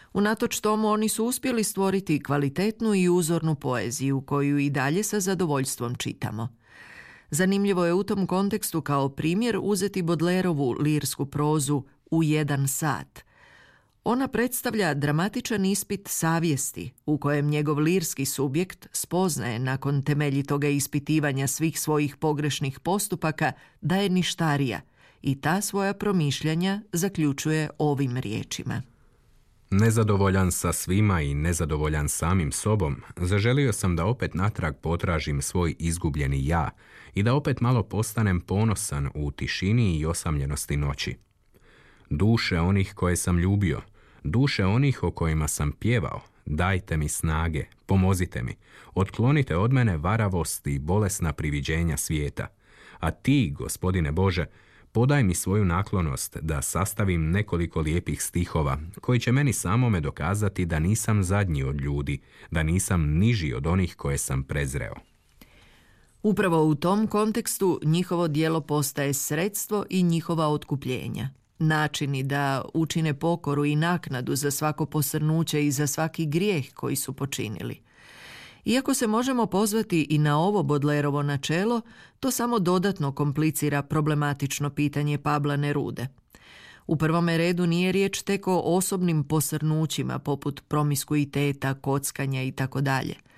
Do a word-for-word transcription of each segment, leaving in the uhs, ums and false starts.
Unatoč tomu oni su uspjeli stvoriti kvalitetnu i uzornu poeziju koju i dalje sa zadovoljstvom čitamo. Zanimljivo je u tom kontekstu kao primjer uzeti Baudelaireovu lirsku prozu U jedan sat. Ona predstavlja dramatičan ispit savjesti u kojem njegov lirski subjekt spoznaje nakon temeljitoga ispitivanja svih svojih pogrešnih postupaka da je ništarija i ta svoja promišljanja zaključuje ovim riječima. Nezadovoljan sa svima i nezadovoljan samim sobom, zaželio sam da opet natrag potražim svoj izgubljeni ja i da opet malo postanem ponosan u tišini i osamljenosti noći. Duše onih koje sam ljubio, duše onih o kojima sam pjevao, dajte mi snage, pomozite mi, otklonite od mene varavost i bolesna priviđenja svijeta. A ti, Gospodine Bože, podaj mi svoju naklonost da sastavim nekoliko lijepih stihova koji će meni samome dokazati da nisam zadnji od ljudi, da nisam niži od onih koje sam prezreo. Upravo u tom kontekstu njihovo djelo postaje sredstvo i njihova otkupljenja. Načini da učine pokoru i naknadu za svako posrnuće i za svaki grijeh koji su počinili. Iako se možemo pozvati i na ovo Baudelaireovo načelo, to samo dodatno komplicira problematično pitanje Pabla Nerude. U prvome redu nije riječ tek o osobnim posrnućima poput promiskuiteta, kockanja itd.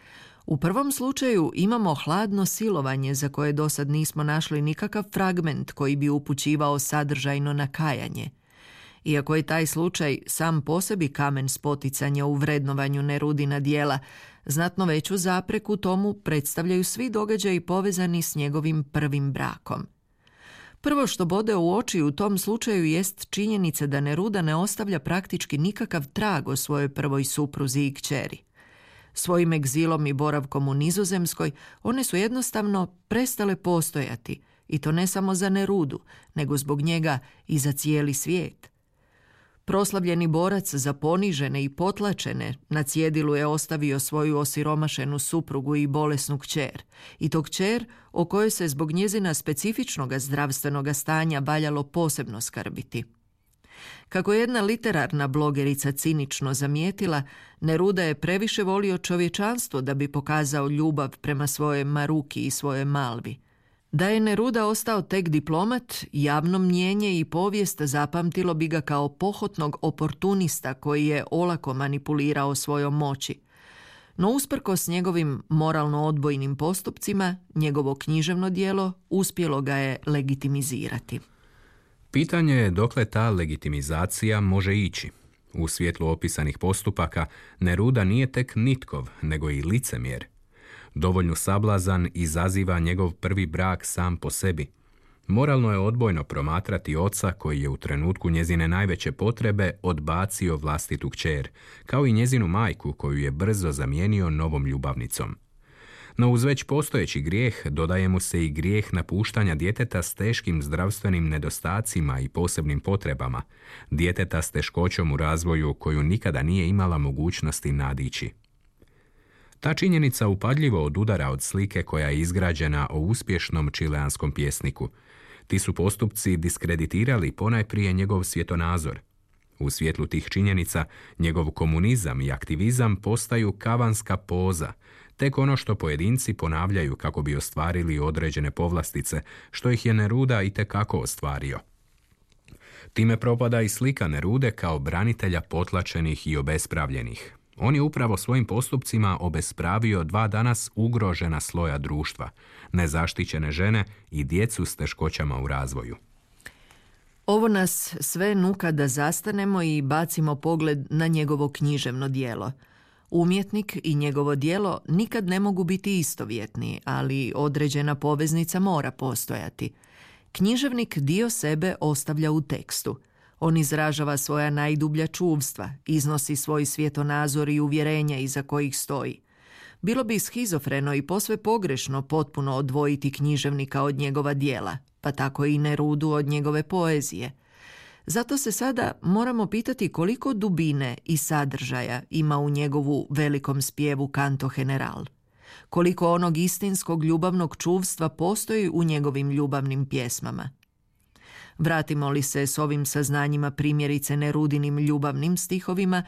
U prvom slučaju imamo hladno silovanje za koje dosad nismo našli nikakav fragment koji bi upućivao sadržajno na kajanje. Iako je taj slučaj sam po sebi kamen spoticanja u vrednovanju Nerudina djela, znatno veću zapreku tomu predstavljaju svi događaji povezani s njegovim prvim brakom. Prvo što bode u oči u tom slučaju jest činjenica da Neruda ne ostavlja praktički nikakav trag o svojoj prvoj supruzi i kćeri. Svojim egzilom i boravkom u Nizozemskoj one su jednostavno prestale postojati, i to ne samo za Nerudu, nego zbog njega i za cijeli svijet. Proslavljeni borac za ponižene i potlačene na cjedilu je ostavio svoju osiromašenu suprugu i bolesnu kćer, i to kćer o kojoj se zbog njezina specifičnog zdravstvenog stanja valjalo posebno skrbiti. Kako je jedna literarna blogerica cinično zamijetila, Neruda je previše volio čovječanstvo da bi pokazao ljubav prema svojoj Maruki i svojoj Malvi. Da je Neruda ostao tek diplomat, javno mnijenje i povijest zapamtilo bi ga kao pohotnog oportunista koji je olako manipulirao svojom moći. No usprkos njegovim moralno odbojnim postupcima, njegovo književno djelo uspjelo ga je legitimizirati. Pitanje je dokle ta legitimizacija može ići. U svjetlu opisanih postupaka, Neruda nije tek nitkov, nego i licemjer. Dovoljno sablazan izaziva njegov prvi brak sam po sebi. Moralno je odbojno promatrati oca koji je u trenutku njezine najveće potrebe odbacio vlastitu kćer, kao i njezinu majku koju je brzo zamijenio novom ljubavnicom. No uz već postojeći grijeh dodaje mu se i grijeh napuštanja djeteta s teškim zdravstvenim nedostacima i posebnim potrebama, djeteta s teškoćom u razvoju koju nikada nije imala mogućnosti nadići. Ta činjenica upadljivo odudara od slike koja je izgrađena o uspješnom čileanskom pjesniku. Ti su postupci diskreditirali ponajprije njegov svjetonazor. U svjetlu tih činjenica, njegov komunizam i aktivizam postaju kavanska poza, tek ono što pojedinci ponavljaju kako bi ostvarili određene povlastice, što ih je Neruda itekako ostvario. Time propada i slika Nerude kao branitelja potlačenih i obespravljenih. On je upravo svojim postupcima obespravio dva danas ugrožena sloja društva, nezaštićene žene i djecu s teškoćama u razvoju. Ovo nas sve nuka da zastanemo i bacimo pogled na njegovo književno djelo. Umjetnik i njegovo djelo nikad ne mogu biti istovjetni, ali određena poveznica mora postojati. Književnik dio sebe ostavlja u tekstu. On izražava svoja najdublja čuvstva, iznosi svoj svjetonazor i uvjerenja iza kojih stoji. Bilo bi schizofreno i posve pogrešno potpuno odvojiti književnika od njegova djela, pa tako i Nerudu od njegove poezije. Zato se sada moramo pitati koliko dubine i sadržaja ima u njegovu velikom spjevu Canto General. Koliko onog istinskog ljubavnog čuvstva postoji u njegovim ljubavnim pjesmama. Vratimo li se s ovim saznanjima primjerice Nerudinim ljubavnim stihovima,